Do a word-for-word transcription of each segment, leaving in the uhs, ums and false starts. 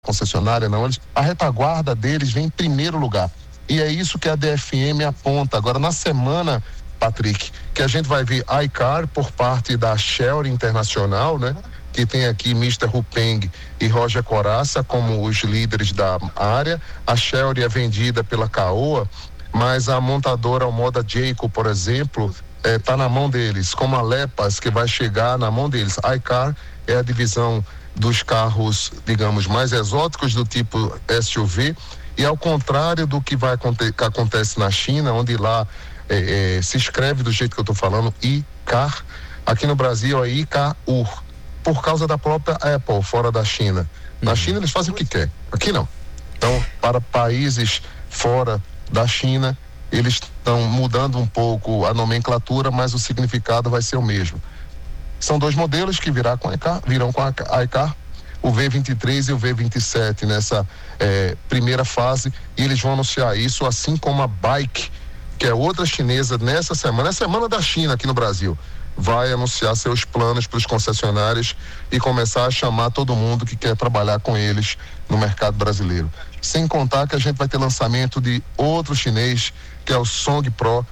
concessionária, não, eles, a retaguarda deles vem em primeiro lugar. E é isso que a D F M aponta. Agora, na semana, Patrick, que a gente vai ver iCar por parte da Shell Internacional, né? Que tem aqui mister Hupeng e Roger Coraça como os líderes da área. A Shell é vendida pela Caoa, mas a montadora Almoda Jayco, por exemplo, está eh, na mão deles, como a Lepas, que vai chegar na mão deles. iCar é a divisão dos carros, digamos, mais exóticos do tipo S U V, e ao contrário do que vai que acontece na China, onde lá eh, eh, se escreve do jeito que eu estou falando, iCar, aqui no Brasil é iCar-U, por causa da própria Apple, fora da China. Na China eles fazem o que quer, aqui não. Então, para países fora da China, eles estão mudando um pouco a nomenclatura, mas o significado vai ser o mesmo. São dois modelos que virá com a iCar, virão com a iCar, o V vinte e três e o V vinte e sete nessa eh, primeira fase, e eles vão anunciar isso, assim como a Bike, que é outra chinesa, nessa semana, é a semana da China aqui no Brasil, vai anunciar seus planos para os concessionários e começar a chamar todo mundo que quer trabalhar com eles no mercado brasileiro. Sem contar que a gente vai ter lançamento de outro chinês, que é o Song Pro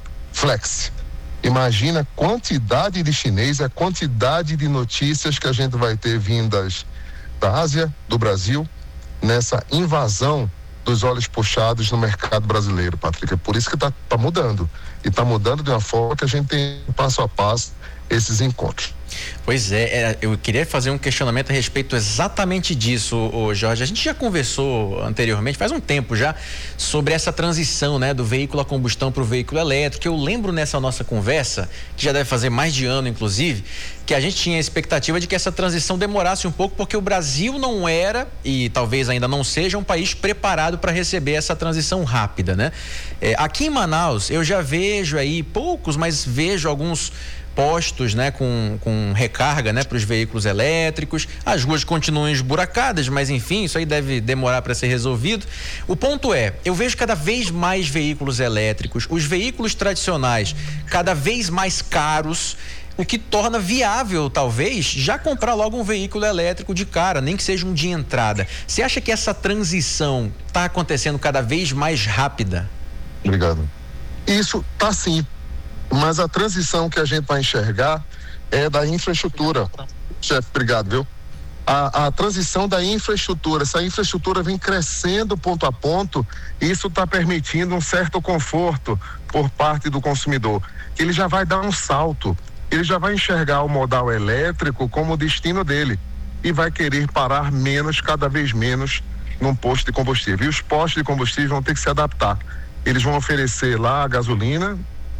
Flex. Imagina a quantidade de chinês, a quantidade de notícias que a gente vai ter vindas da Ásia, do Brasil, nessa invasão dos olhos puxados no mercado brasileiro, Patrick. É por isso que está tá mudando. E está mudando de uma forma que a gente tem passo a passo esses encontros. Pois é, eu queria fazer um questionamento a respeito exatamente disso, ô Jorge. A gente já conversou anteriormente, faz um tempo já, sobre essa transição, né, do veículo a combustão para o veículo elétrico. Eu lembro nessa nossa conversa, que já deve fazer mais de ano, inclusive, que a gente tinha a expectativa de que essa transição demorasse um pouco, porque o Brasil não era, e talvez ainda não seja, um país preparado para receber essa transição rápida, né? É, aqui em Manaus, eu já vejo aí, poucos, mas vejo alguns postos, né, com, com recarga, né, para os veículos elétricos. As ruas continuam esburacadas, mas enfim, isso aí deve demorar para ser resolvido. O ponto é, eu vejo cada vez mais veículos elétricos, os veículos tradicionais cada vez mais caros, o que torna viável, talvez, já comprar logo um veículo elétrico de cara, nem que seja um de entrada. Você acha que essa transição está acontecendo cada vez mais rápida? Obrigado. Isso está sim. Mas a transição que a gente vai enxergar é da infraestrutura. Chefe, obrigado, viu? A, a transição da infraestrutura, essa infraestrutura vem crescendo ponto a ponto, e isso está permitindo um certo conforto por parte do consumidor. Ele já vai dar um salto, ele já vai enxergar o modal elétrico como o destino dele e vai querer parar menos, cada vez menos, num posto de combustível. E os postos de combustível vão ter que se adaptar. Eles vão oferecer lá a gasolina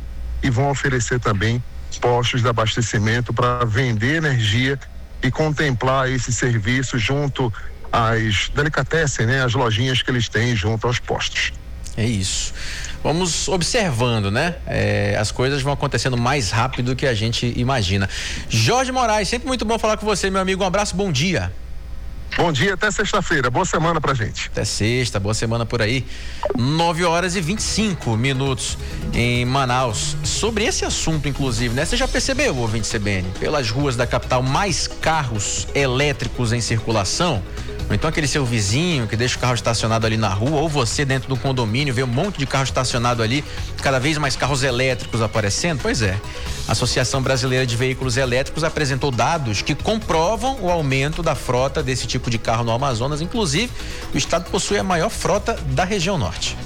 e vão oferecer também postos de abastecimento para vender energia e contemplar esse serviço junto às delicatessen, né? As lojinhas que eles têm junto aos postos. É isso. Vamos observando, né? É, as coisas vão acontecendo mais rápido do que a gente imagina. Jorge Moraes, sempre muito bom falar com você, meu amigo. Um abraço, bom dia. Bom dia, até sexta-feira. Boa semana pra gente. Até sexta, boa semana por aí. nove horas e vinte e cinco minutos em Manaus. Sobre esse assunto, inclusive, né? Você já percebeu, ouvinte C B N, pelas ruas da capital, mais carros elétricos em circulação? Ou então aquele seu vizinho que deixa o carro estacionado ali na rua, ou você dentro do condomínio vê um monte de carro estacionado ali, cada vez mais carros elétricos aparecendo? Pois é. A Associação Brasileira de Veículos Elétricos apresentou dados que comprovam o aumento da frota desse tipo de carro no Amazonas. Inclusive, o estado possui a maior frota da região norte.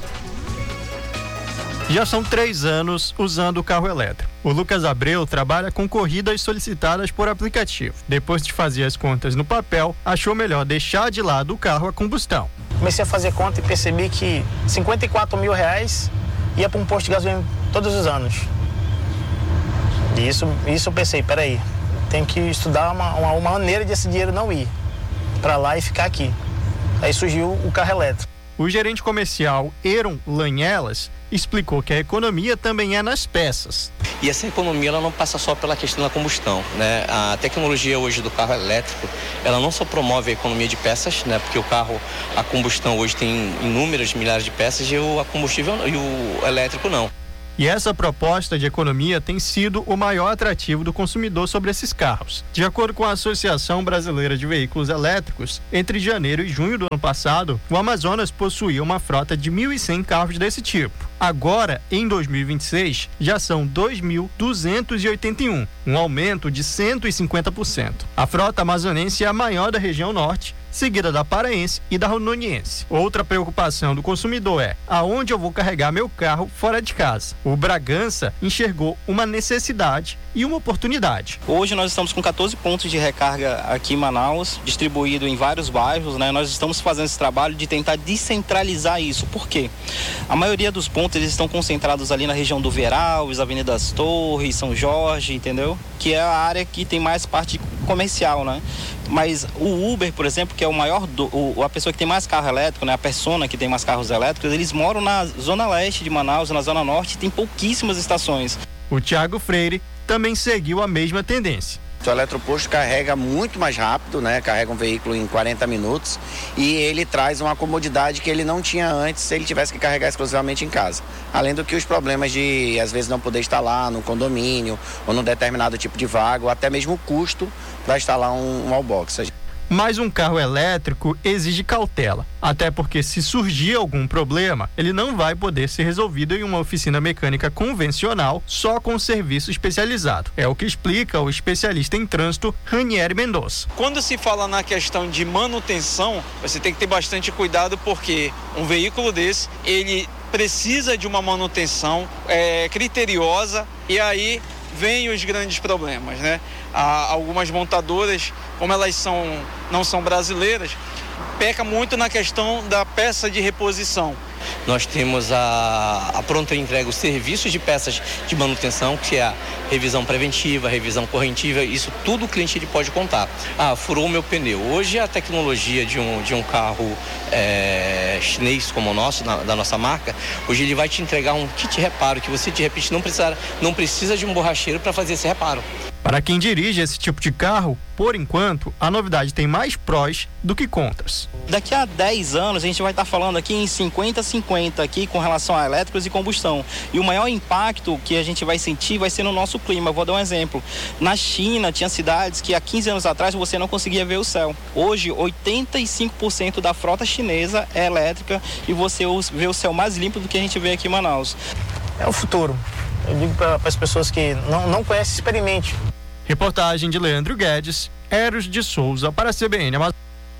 Já são três anos usando o carro elétrico. O Lucas Abreu trabalha com corridas solicitadas por aplicativo. Depois de fazer as contas no papel, achou melhor deixar de lado o carro a combustão. Comecei a fazer conta e percebi que cinquenta e quatro mil reais ia para um posto de gasolina todos os anos. E isso, isso eu pensei, peraí, tem que estudar uma, uma, uma maneira de esse dinheiro não ir para lá e ficar aqui. Aí surgiu o carro elétrico. O gerente comercial Eron Lanhelas explicou que a economia também é nas peças. E essa economia ela não passa só pela questão da combustão, né? A tecnologia hoje do carro elétrico, ela não só promove a economia de peças, né? Porque o carro, a combustão hoje tem inúmeras milhares de peças e o a combustível e o elétrico não. E essa proposta de economia tem sido o maior atrativo do consumidor sobre esses carros. De acordo com a Associação Brasileira de Veículos Elétricos, entre janeiro e junho do ano passado, o Amazonas possuía uma frota de mil e cem carros desse tipo. Agora, em dois mil e vinte e seis, já são dois mil duzentos e oitenta e um, um aumento de cento e cinquenta por cento. A frota amazonense é a maior da região norte, seguida da paraense e da rondoniense. Outra preocupação do consumidor é aonde eu vou carregar meu carro fora de casa. O Bragança enxergou uma necessidade e uma oportunidade. Hoje nós estamos com quatorze pontos de recarga aqui em Manaus, distribuído em vários bairros, né? Nós estamos fazendo esse trabalho de tentar descentralizar isso. Por quê? A maioria dos pontos eles estão concentrados ali na região do Veralves, Avenida das Torres, São Jorge, entendeu? Que é a área que tem mais parte comercial, né? Mas o Uber, por exemplo, que é o maior, do, o, a pessoa que tem mais carro elétrico, né? A persona que tem mais carros elétricos, eles moram na zona leste de Manaus, na zona norte, tem pouquíssimas estações. O Thiago Freire também seguiu a mesma tendência. O eletroposto carrega muito mais rápido, né? Carrega um veículo em quarenta minutos e ele traz uma comodidade que ele não tinha antes se ele tivesse que carregar exclusivamente em casa. Além do que os problemas de, às vezes, não poder instalar no condomínio ou num determinado tipo de vaga, ou até mesmo o custo para instalar um, um wallbox. Mas um carro elétrico exige cautela, até porque se surgir algum problema, ele não vai poder ser resolvido em uma oficina mecânica convencional só com serviço especializado. É o que explica o especialista em trânsito, Ranieri Mendonça. Quando se fala na questão de manutenção, você tem que ter bastante cuidado porque um veículo desse, ele precisa de uma manutenção é, criteriosa e aí vem os grandes problemas, né? Há algumas montadoras, como elas são, não são brasileiras, peca muito na questão da peça de reposição. Nós temos a, a pronta entrega, os serviços de peças de manutenção, que é a revisão preventiva, revisão corretiva, isso tudo o cliente ele pode contar. Ah, furou o meu pneu. Hoje a tecnologia de um, de um carro é, chinês como o nosso, na, da nossa marca, hoje ele vai te entregar um kit reparo que você de repente não precisa, não precisa de um borracheiro para fazer esse reparo. Para quem dirige esse tipo de carro, por enquanto, a novidade tem mais prós do que contras. Daqui a dez anos, a gente vai estar falando aqui em cinquenta a cinquenta aqui com relação a elétricos e combustão. E o maior impacto que a gente vai sentir vai ser no nosso clima. Vou dar um exemplo. Na China, tinha cidades que há quinze anos atrás você não conseguia ver o céu. Hoje, oitenta e cinco por cento da frota chinesa é elétrica e você vê o céu mais limpo do que a gente vê aqui em Manaus. É o futuro. Eu digo para as pessoas que não, não conhecem, experimente. Reportagem de Leandro Guedes, Eros de Souza para a C B N Amazônia.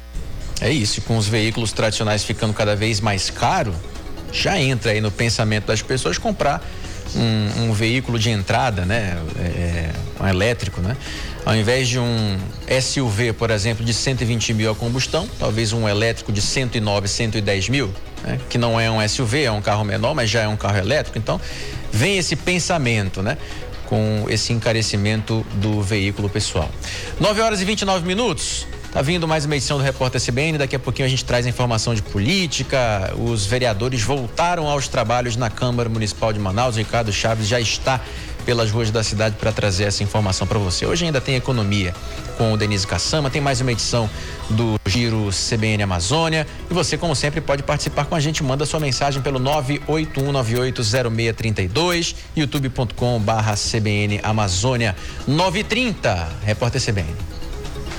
É isso, com os veículos tradicionais ficando cada vez mais caro, já entra aí no pensamento das pessoas comprar um, um veículo de entrada, né? É, um elétrico, né? Ao invés de um S U V, por exemplo, de cento e vinte mil a combustão, talvez um elétrico de cento e nove, cento e dez mil, né? Que não é um S U V, é um carro menor, mas já é um carro elétrico. Então, vem esse pensamento, né? Com esse encarecimento do veículo pessoal. nove horas e vinte e nove minutos. Tá vindo mais uma edição do Repórter C B N. Daqui a pouquinho a gente traz a informação de política. Os vereadores voltaram aos trabalhos na Câmara Municipal de Manaus. O Ricardo Chaves já está pelas ruas da cidade para trazer essa informação para você. Hoje ainda tem economia com o Denise Cassama, tem mais uma edição do Giro C B N Amazônia e você, como sempre, pode participar com a gente. Manda sua mensagem pelo nove oito um nove oito zero seis três dois, youtube ponto com barra C B N Amazônia. nove e trinta, Repórter C B N.